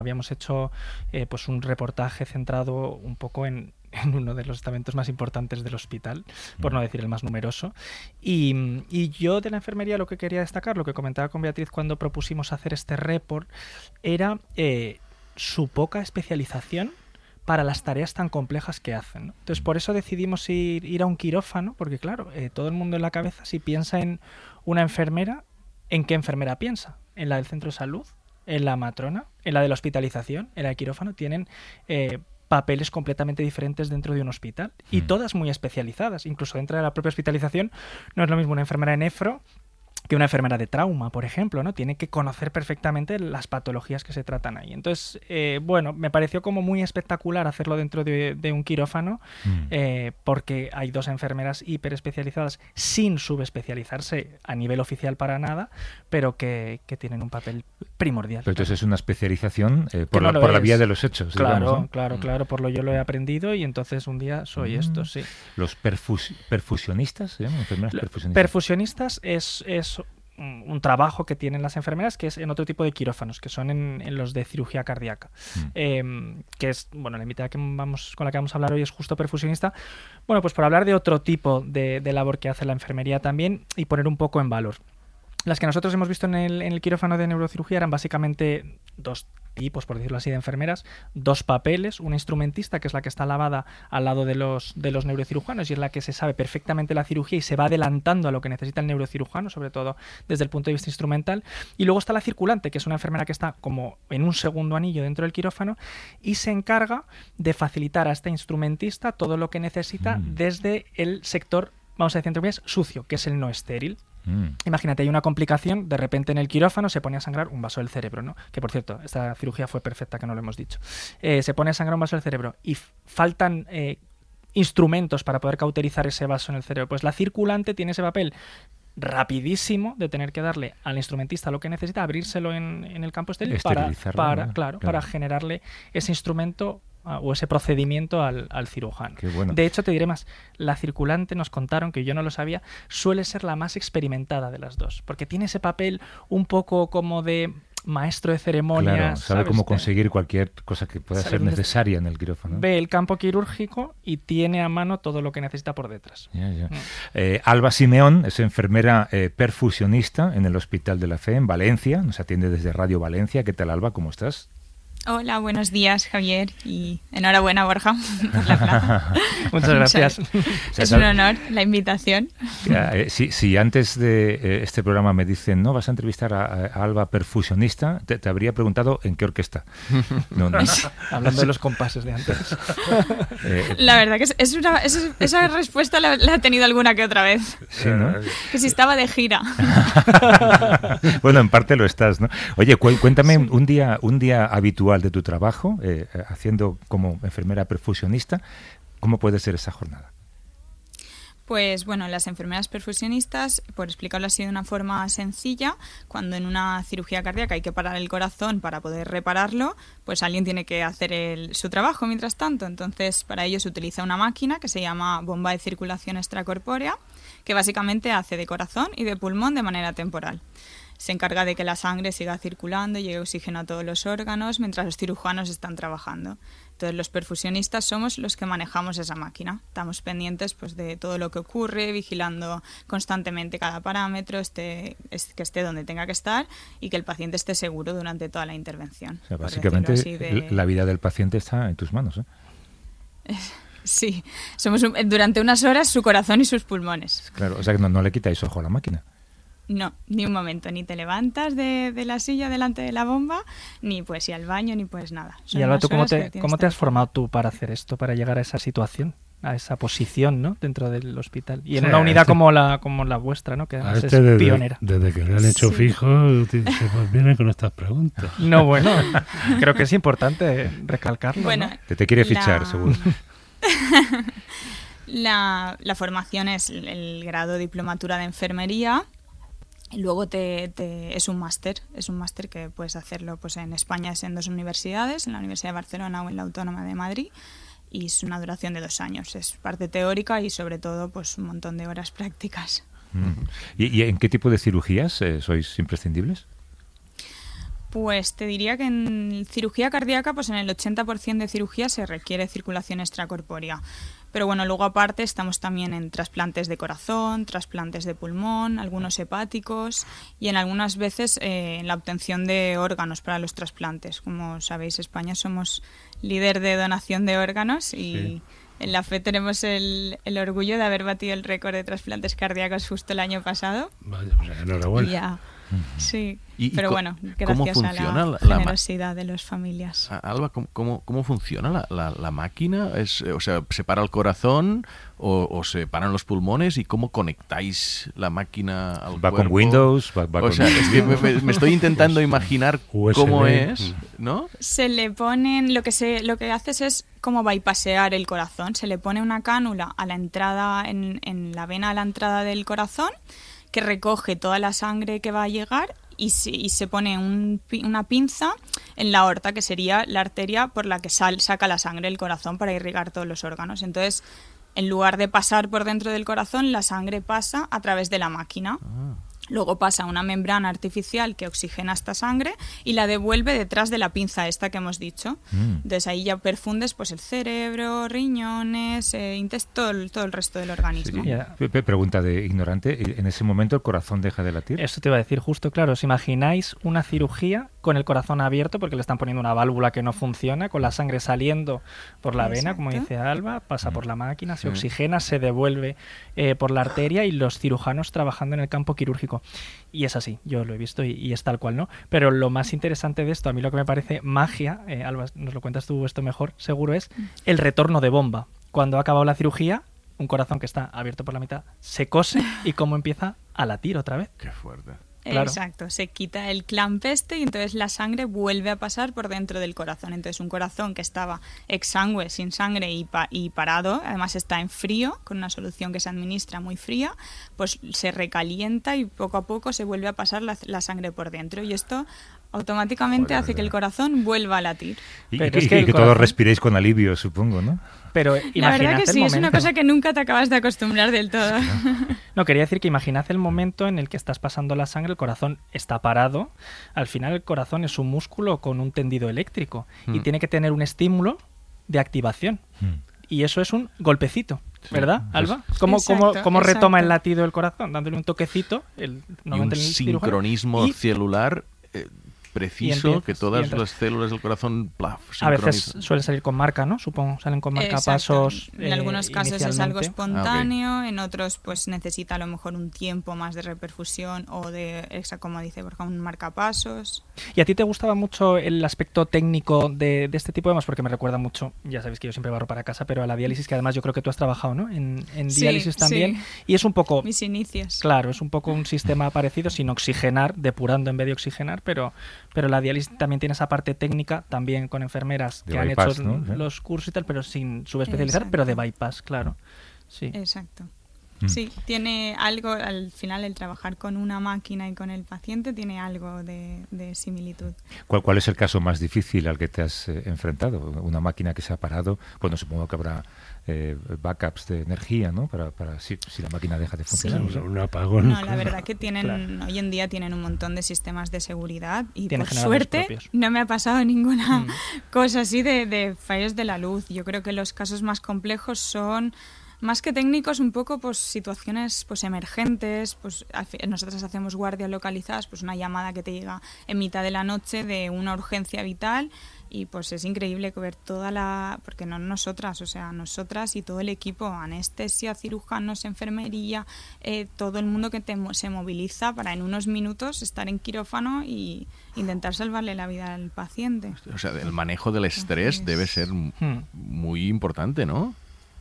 Habíamos hecho pues un reportaje centrado un poco en uno de los estamentos más importantes del hospital, por no decir el más numeroso. Y yo de la enfermería lo que quería destacar, lo que comentaba con Beatriz cuando propusimos hacer este report, era su poca especialización para las tareas tan complejas que hacen, ¿no? Entonces por eso decidimos ir a un quirófano, porque claro, todo el mundo en la cabeza, si piensa en una enfermera, ¿en qué enfermera piensa? ¿En la del centro de salud? ¿En la matrona? ¿En la de la hospitalización? ¿En la del quirófano? Tienen papeles completamente diferentes dentro de un hospital y todas muy especializadas. Incluso dentro de la propia hospitalización no es lo mismo una enfermera de nefro que una enfermera de trauma, por ejemplo, ¿no? Tiene que conocer perfectamente las patologías que se tratan ahí. Entonces, bueno, me pareció como muy espectacular hacerlo dentro de un quirófano, porque hay dos enfermeras hiper especializadas sin subespecializarse a nivel oficial para nada, pero que tienen un papel primordial. Pero entonces es una especialización por la vía de los hechos. Claro, digamos, ¿no? claro, por lo yo lo he aprendido y entonces un día soy esto, sí. ¿Los perfusionistas se llaman? ¿Enfermeras perfusionistas? Perfusionistas es un trabajo que tienen las enfermeras que es en otro tipo de quirófanos, que son en los de cirugía cardíaca, que es, bueno, la invitada con la que vamos a hablar hoy es justo perfusionista. Bueno, pues por hablar de otro tipo de labor que hace la enfermería también y poner un poco en valor. Las que nosotros hemos visto en el quirófano de neurocirugía eran básicamente dos tipos, por decirlo así, de enfermeras, dos papeles, una instrumentista, que es la que está lavada al lado de los neurocirujanos y es la que se sabe perfectamente la cirugía y se va adelantando a lo que necesita el neurocirujano, sobre todo desde el punto de vista instrumental. Y luego está la circulante, que es una enfermera que está como en un segundo anillo dentro del quirófano y se encarga de facilitar a este instrumentista todo lo que necesita desde el sector, vamos a decir entre comillas, sucio, que es el no estéril. Imagínate, hay una complicación, de repente en el quirófano se pone a sangrar un vaso del cerebro, ¿no? Que por cierto, esta cirugía fue perfecta, que no lo hemos dicho. Se pone a sangrar un vaso del cerebro y faltan instrumentos para poder cauterizar ese vaso en el cerebro. Pues la circulante tiene ese papel rapidísimo de tener que darle al instrumentista lo que necesita, abrírselo en el campo estéril para generarle ese instrumento o ese procedimiento al cirujano. Qué bueno. De hecho, te diré más, la circulante, nos contaron, que yo no lo sabía, suele ser la más experimentada de las dos, porque tiene ese papel un poco como de maestro de ceremonias. Claro, sabe cómo conseguir cualquier cosa que pueda ser necesaria en el quirófano. Ve el campo quirúrgico y tiene a mano todo lo que necesita por detrás. Alba Simeón es enfermera perfusionista en el Hospital de la Fe en Valencia, nos atiende desde Radio Valencia. ¿Qué tal, Alba? ¿Cómo estás? Hola, buenos días, Javier, y enhorabuena, Borja, por la plaza. Muchas gracias. Es un honor la invitación. Si antes de este programa me dicen, no, vas a entrevistar a Alba perfusionista, te habría preguntado en qué orquesta. No. Hablando de los compases de antes. La verdad que esa respuesta la he tenido alguna que otra vez. Sí, ¿no? Que si estaba de gira. Bueno, en parte lo estás, ¿no? Oye, cuéntame un día habitual de tu trabajo, haciendo como enfermera perfusionista. ¿Cómo puede ser esa jornada? Pues bueno, las enfermeras perfusionistas, por explicarlo así de una forma sencilla, cuando en una cirugía cardíaca hay que parar el corazón para poder repararlo, pues alguien tiene que hacer su trabajo mientras tanto. Entonces, para ello se utiliza una máquina que se llama bomba de circulación extracorpórea, que básicamente hace de corazón y de pulmón de manera temporal. Se encarga de que la sangre siga circulando y llegue oxígeno a todos los órganos mientras los cirujanos están trabajando. Entonces los perfusionistas somos los que manejamos esa máquina. Estamos pendientes pues, de todo lo que ocurre, vigilando constantemente cada parámetro, que esté donde tenga que estar y que el paciente esté seguro durante toda la intervención. O sea, básicamente la vida del paciente está en tus manos, ¿eh? Sí, somos durante unas horas su corazón y sus pulmones. Claro, o sea que no le quitáis ojo a la máquina. No, ni un momento, ni te levantas de la silla delante de la bomba, ni puedes ir al baño, ni pues nada. Y Alba, ¿tú cómo te has formado tú para hacer esto, para llegar a esa situación, a esa posición, ¿no? Dentro del hospital? Y en una unidad como la vuestra, ¿no? Que además es pionera. Desde que le han hecho fijo, pues vienen con estas preguntas. No, bueno, creo que es importante recalcarlo, bueno, ¿no? Te quiere fichar, seguro. La formación es el grado de diplomatura de enfermería. Luego es un máster que puedes hacerlo pues en España es en 2 universidades, en la Universidad de Barcelona o en la Autónoma de Madrid, y es una duración de 2 años. Es parte teórica y sobre todo pues un montón de horas prácticas. ¿Y en qué tipo de cirugías sois imprescindibles? Pues te diría que en cirugía cardíaca, pues en el 80% de cirugía se requiere circulación extracorpórea. Pero bueno, luego aparte estamos también en trasplantes de corazón, trasplantes de pulmón, algunos hepáticos y en algunas veces en la obtención de órganos para los trasplantes. Como sabéis, España somos líder de donación de órganos y en la FE tenemos el orgullo de haber batido el récord de trasplantes cardíacos justo el año pasado. Vaya, pues enhorabuena. Ya. Sí, pero bueno, ¿cómo gracias a funciona la generosidad de las familias. Alba, ¿cómo funciona la máquina? O sea, ¿se para el corazón o se paran los pulmones? ¿Y cómo conectáis la máquina al cuerpo? ¿Va con Windows? ¿Va o con... sea, es que me estoy intentando imaginar USB. cómo es, ¿no? Se le ponen, lo que haces es como bypassear el corazón. Se le pone una cánula a la entrada, en la vena a la entrada del corazón, que recoge toda la sangre que va a llegar y se pone una pinza en la aorta, que sería la arteria por la que saca la sangre del corazón para irrigar todos los órganos. Entonces, en lugar de pasar por dentro del corazón, la sangre pasa a través de la máquina. Luego pasa una membrana artificial que oxigena esta sangre y la devuelve detrás de la pinza esta que hemos dicho. Entonces ahí ya perfundes pues el cerebro, riñones, todo el resto del organismo. Sí. Pregunta de ignorante, ¿en ese momento el corazón deja de latir? Eso te iba a decir justo, claro. ¿Os imagináis una cirugía con el corazón abierto porque le están poniendo una válvula que no funciona, con la sangre saliendo por la vena, como dice Alba, pasa por la máquina, se oxigena, se devuelve por la arteria y los cirujanos trabajando en el campo quirúrgico? Y es así, yo lo he visto y es tal cual, ¿no? Pero lo más interesante de esto, a mí lo que me parece magia, Alba, nos lo cuentas tú esto mejor, seguro, es el retorno de bomba. Cuando ha acabado la cirugía, un corazón que está abierto por la mitad se cose y cómo empieza a latir otra vez. Qué fuerte. Claro. Exacto, se quita el clamp y entonces la sangre vuelve a pasar por dentro del corazón. Entonces un corazón que estaba exangüe, sin sangre y parado, además está en frío, con una solución que se administra muy fría, pues se recalienta y poco a poco se vuelve a pasar la sangre por dentro. Y esto automáticamente hace que el corazón vuelva a latir. Y que todos respiréis con alivio, supongo, ¿no? Pero la verdad que sí, es una cosa que nunca te acabas de acostumbrar del todo. No, quería decir que imaginad el momento en el que estás pasando la sangre, el corazón está parado, al final el corazón es un músculo con un tendido eléctrico y tiene que tener un estímulo de activación. Y eso es un golpecito, ¿verdad, Alba? ¿Cómo retoma el latido del corazón? Dándole un toquecito. Y un sincronismo celular preciso, que todas las células del corazón a veces suele salir con marca, ¿no? Supongo, salen con marcapasos. En algunos casos es algo espontáneo, en otros pues necesita a lo mejor un tiempo más de reperfusión o como dice, por ejemplo, un marcapasos. ¿Y a ti te gustaba mucho el aspecto técnico de este tipo de temas? Porque me recuerda mucho, ya sabes que yo siempre barro para casa, pero a la diálisis, que además yo creo que tú has trabajado, ¿no? En diálisis también. Sí. Y es un poco... Mis inicios. Claro, es un poco un sistema parecido, sin oxigenar, depurando en vez de oxigenar, pero la diálisis también tiene esa parte técnica, también con enfermeras que han hecho, ¿no?, los cursos y tal, pero sin subespecializar, pero de bypass, claro. Sí. Exacto. Sí, tiene algo, al final el trabajar con una máquina y con el paciente tiene algo de similitud. ¿Cuál es el caso más difícil al que te has enfrentado? Una máquina que se ha parado, bueno, supongo que habrá backups de energía, ¿no? Para si la máquina deja de funcionar. Sí. Un apagón. No, la verdad que hoy en día tienen un montón de sistemas de seguridad y por suerte no me ha pasado ninguna cosa así de fallos de la luz. Yo creo que los casos más complejos son, más que técnicos, un poco pues situaciones pues emergentes, pues nosotros hacemos guardias localizadas, pues una llamada que te llega en mitad de la noche de una urgencia vital y pues es increíble ver porque no nosotras, o sea, nosotras y todo el equipo, anestesia, cirujanos, enfermería, todo el mundo que se moviliza para en unos minutos estar en quirófano y intentar salvarle la vida al paciente. O sea, el manejo del estrés debe ser muy importante, ¿no?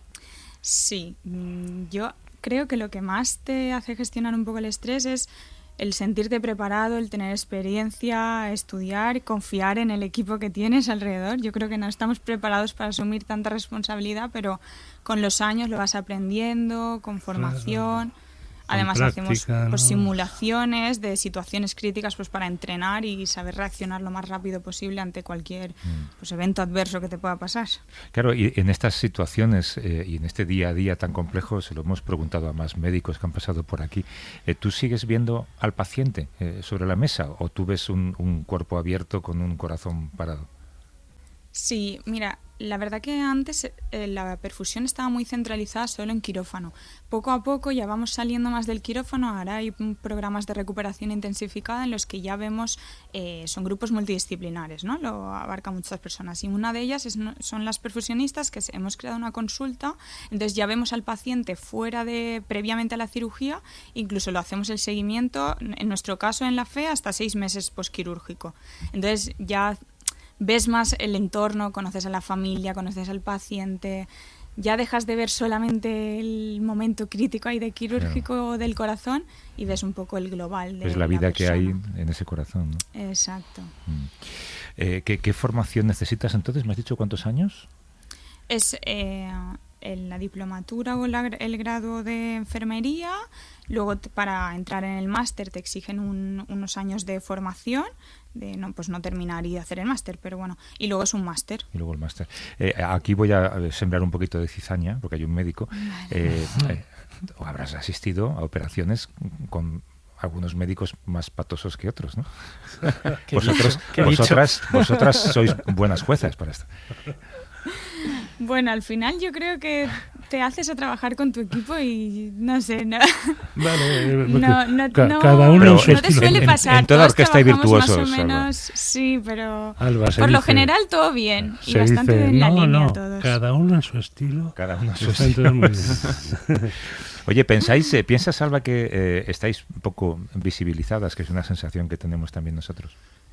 Sí, yo creo que lo que más te hace gestionar un poco el estrés es el sentirte preparado, el tener experiencia, estudiar, confiar en el equipo que tienes alrededor. Yo creo que no estamos preparados para asumir tanta responsabilidad, pero con los años lo vas aprendiendo, con formación. Además hacemos práctica, pues, ¿no? simulaciones de situaciones críticas pues para entrenar y saber reaccionar lo más rápido posible ante cualquier pues, evento adverso que te pueda pasar. Claro, y en estas situaciones y en este día a día tan complejo, se lo hemos preguntado a más médicos que han pasado por aquí, ¿tú sigues viendo al paciente sobre la mesa o tú ves un cuerpo abierto con un corazón parado? Sí, mira, la verdad que antes la perfusión estaba muy centralizada solo en quirófano. Poco a poco ya vamos saliendo más del quirófano, ahora hay programas de recuperación intensificada en los que ya vemos, son grupos multidisciplinares, ¿no? Lo abarca muchas personas y una de ellas son las perfusionistas, que hemos creado una consulta, entonces ya vemos al paciente previamente a la cirugía, incluso lo hacemos el seguimiento, en nuestro caso en la FE, hasta 6 meses posquirúrgico. Entonces ya ves más el entorno, conoces a la familia, conoces al paciente, ya dejas de ver solamente el momento crítico ahí de quirúrgico del corazón y ves un poco el global de la vida que hay persona. en ese corazón, ¿no? Exacto. ¿Qué formación necesitas entonces? ¿Me has dicho cuántos años? Es en la diplomatura o el grado de enfermería. Luego para entrar en el máster te exigen unos años de formación, de no terminar y hacer el máster, pero bueno, y luego es un máster. Y luego el máster. Aquí voy a sembrar un poquito de cizaña, porque hay un médico. O habrás asistido a operaciones con algunos médicos más patosos que otros, ¿no? Vosotras sois buenas juezas para esto. Bueno, al final yo creo que te haces a trabajar con tu equipo y no sé, no. Vale, Cada uno en su no te estilo. suele pasar. En toda Todos orquesta hay trabajamos virtuosos, más o menos, Alba. sí, pero Alba, por lo general todo bien y bastante en la línea todos. Cada uno en su estilo. Cada uno en su Están estilo. todos muy bien. Oye, ¿piensas, Alba, que estáis un poco visibilizadas, que es una sensación que tenemos también nosotros?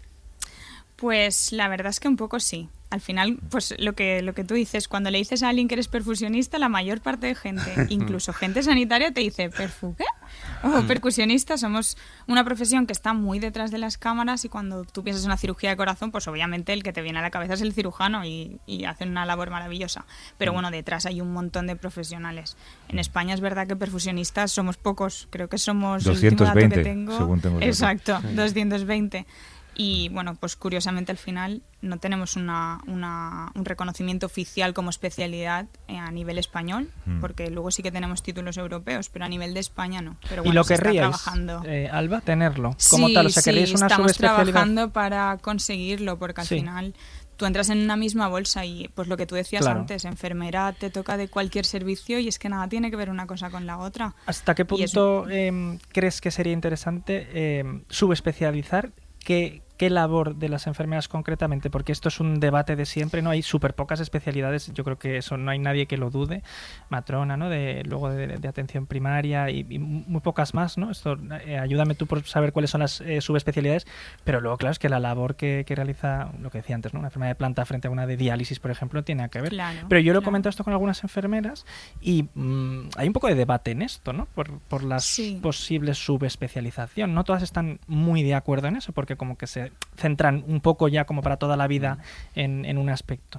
Pues la verdad es que un poco sí. Al final, pues lo que tú dices, cuando le dices a alguien que eres perfusionista, la mayor parte de gente, incluso gente sanitaria, te dice, ¿perfu qué? O percusionista, somos una profesión que está muy detrás de las cámaras y cuando tú piensas en una cirugía de corazón, pues obviamente el que te viene a la cabeza es el cirujano y hacen una labor maravillosa. Pero bueno, detrás hay un montón de profesionales. En España es verdad que perfusionistas somos pocos, creo que somos 220, el último dato que tengo. según tengo el dato. Exacto, 220. Y bueno, pues curiosamente al final no tenemos un reconocimiento oficial como especialidad a nivel español, porque luego sí que tenemos títulos europeos, pero a nivel de España no. Pero bueno, ¿Y lo se está querríais, trabajando. Alba, tenerlo como Sí, tal? O sea, ¿queréis una estamos subespecialidad? trabajando para conseguirlo, porque al Sí. final tú entras en una misma bolsa y pues lo que tú decías Claro. antes, enfermera te toca de cualquier servicio y es que nada tiene que ver una cosa con la otra. ¿Hasta qué Y es- punto crees que sería interesante subespecializar? ¿Qué labor de las enfermeras concretamente? Porque esto es un debate de siempre, ¿no? Hay súper pocas especialidades, yo creo que eso no hay nadie que lo dude. Matrona, ¿no? Luego de atención primaria y muy pocas más, ¿no? Esto, ayúdame tú por saber cuáles son las subespecialidades, pero luego, claro, es que la labor que realiza, lo que decía antes, ¿no? Una enfermera de planta frente a una de diálisis, por ejemplo, no tiene nada que ver. Claro, pero yo lo he claro. comentado esto con algunas enfermeras y hay un poco de debate en esto, ¿no? Por las Sí. posibles subespecialización. No todas están muy de acuerdo en eso, porque como que se centran un poco ya como para toda la vida en un aspecto.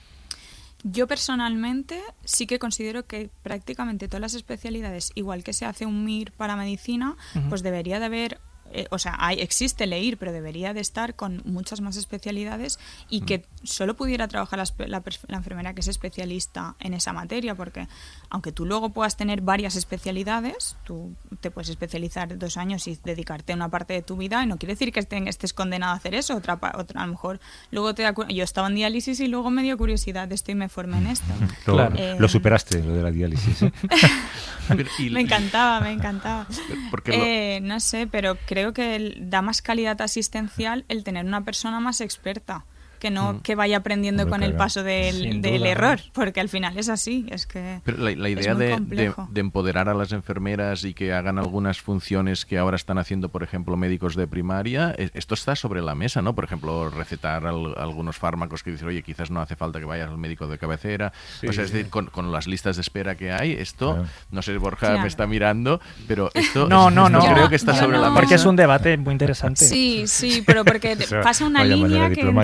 Yo personalmente sí que considero que prácticamente todas las especialidades, igual que se hace un MIR para medicina, pues debería de haber, existe el EIR, pero debería de estar con muchas más especialidades y que solo pudiera trabajar la enfermera que es especialista en esa materia, porque aunque tú luego puedas tener varias especialidades, tú te puedes especializar 2 años y dedicarte a una parte de tu vida y no quiere decir que estés condenado a hacer eso, otra a lo mejor luego yo estaba en diálisis y luego me dio curiosidad de esto y me formé en esto. Claro. Lo superaste, lo de la diálisis, ¿eh? Me encantaba. Porque no sé, pero creo que da más calidad asistencial el tener una persona más experta, que no que vaya aprendiendo Hombre, con el claro. paso del Sin duda, error, porque al final es así, es que Pero la es idea muy de complejo. empoderar a las enfermeras y que hagan algunas funciones que ahora están haciendo, por ejemplo, médicos de primaria, esto está sobre la mesa, ¿no? Por ejemplo, recetar algunos fármacos que dicen, oye, quizás no hace falta que vayas al médico de cabecera. O sea, es decir, con las listas de espera que hay, esto, Claro. no sé, Borja Claro. me está mirando, pero esto No, creo que está yo sobre no. la mesa. Porque es un debate muy interesante. Sí, pero porque Eso, pasa una vaya línea manera que entra diplomática. entre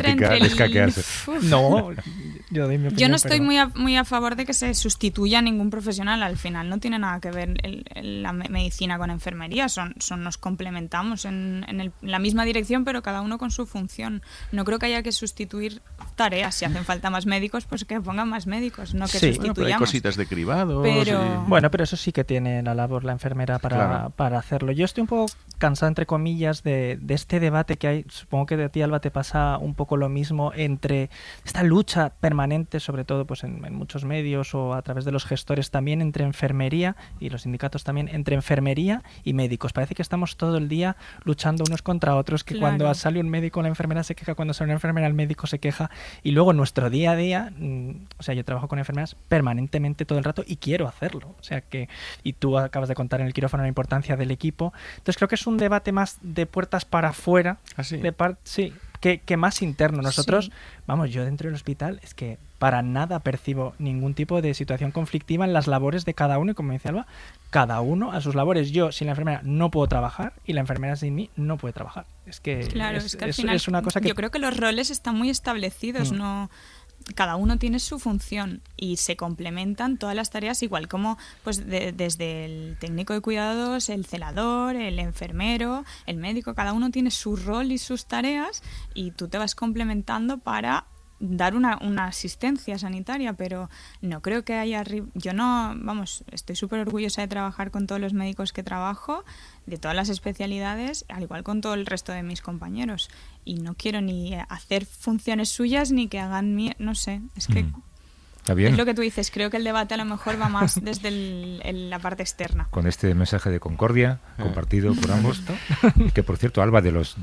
escaquearse. No, yo doy mi opinión. Yo no estoy pero... muy a favor de que se sustituya a ningún profesional. Al final no tiene nada que ver la medicina con enfermería. Nos complementamos en la misma dirección, pero cada uno con su función. No creo que haya que sustituir tareas. Si hacen falta más médicos, pues que pongan más médicos, no que Sí. sustituyamos. Pero hay cositas de cribado. Pero- Bueno, pero eso sí que tiene la labor la enfermera para hacerlo. Yo estoy un poco cansado, entre comillas, de este debate que hay. Supongo que de ti, Alba, te pasa un poco lo mismo entre esta lucha permanente, sobre todo pues en muchos medios o a través de los gestores también, entre enfermería y los sindicatos también, entre enfermería y médicos. Parece que estamos todo el día luchando unos contra otros, que Claro. cuando sale un médico la enfermera se queja, cuando sale una enfermera el médico se queja, y luego en nuestro día a día, o sea, yo trabajo con enfermeras permanentemente todo el rato y quiero hacerlo. O sea que, y tú acabas de contar en el quirófano la importancia del equipo. Entonces creo que es un debate más de puertas para afuera, ¿Ah, sí? sí, que más interno. Nosotros, Sí. vamos, yo dentro del hospital es que para nada percibo ningún tipo de situación conflictiva en las labores de cada uno, y como dice Alba, cada uno a sus labores. Yo sin la enfermera no puedo trabajar y la enfermera sin mí no puede trabajar. Es que, Claro, es que al final es una cosa que... yo creo que los roles están muy establecidos, no cada uno tiene su función y se complementan todas las tareas igual, como pues desde el técnico de cuidados, el celador, el enfermero, el médico, cada uno tiene su rol y sus tareas y tú te vas complementando para dar una asistencia sanitaria, pero no creo que haya... Yo no, vamos, estoy súper orgullosa de trabajar con todos los médicos que trabajo, de todas las especialidades, al igual con todo el resto de mis compañeros. Y no quiero ni hacer funciones suyas ni que hagan no sé, es que... Está bien. Es lo que tú dices, creo que el debate a lo mejor va más desde la parte externa. Con este mensaje de concordia compartido por ambos, que por cierto, Alba, de los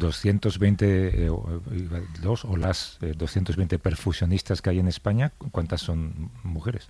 220 o las 220 perfusionistas que hay en España, ¿cuántas son mujeres?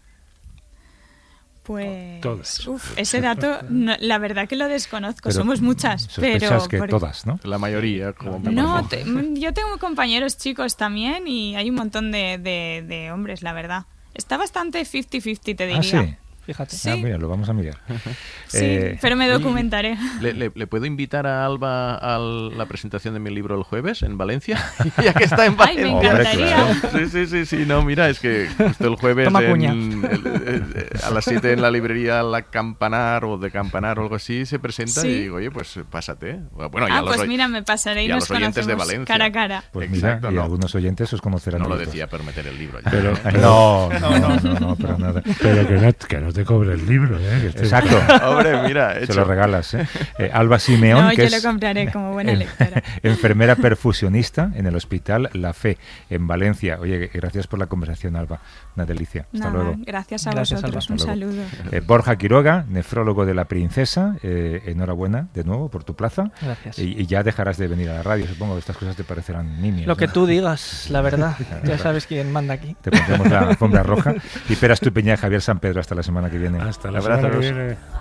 Pues Todas. Ese dato, la verdad que lo desconozco, Pero somos muchas, pero... sospechas que todas, ¿no? La mayoría, como me No, parece. yo tengo compañeros chicos también y hay un montón de hombres, la verdad. Está bastante 50-50, te diría. Ah, sí. Fíjate. Sí. Ah, mira, lo vamos a mirar. Sí, pero me documentaré. ¿Le puedo invitar a Alba a la presentación de mi libro el jueves en Valencia? Ya que está en Ay, me Valencia. encantaría. Sí, no, mira, es que justo el jueves Toma cuña. a las 7 en la librería La Campanar o de Campanar o algo así se presenta Sí. y digo, oye, pues pásate. Bueno, ya Pues mira, me pasaré y y a nos los oyentes de conocemos Valencia. cara a cara. Pues Exacto, mira, y no. algunos oyentes os conocerán. No lo directos. decía por meter el libro allí. Pero, no, para nada. Pero que no te cobre el libro, ¿eh? Que esté- Exacto. Hombre, mira, Se hecho. lo regalas. Alba Simeón, No, que yo es lo compraré como buena lectora. enfermera perfusionista en el Hospital La Fe, en Valencia. Oye, gracias por la conversación, Alba. Una delicia. Hasta Nada, luego. gracias a Gracias, vosotros. Alba. Un Hasta luego. saludo. Borja Quiroga, nefrólogo de La Princesa. Enhorabuena de nuevo por tu plaza. Gracias. Y ya dejarás de venir a la radio. Supongo que estas cosas te parecerán nimias. Lo que ¿no? tú digas, la verdad. Ya sabes quién manda aquí. Te pondremos la alfombra roja. Y Pera Estupiñán, Javier San Pedro. Hasta la semana que viene. Hasta la semana que Abrazos. viene.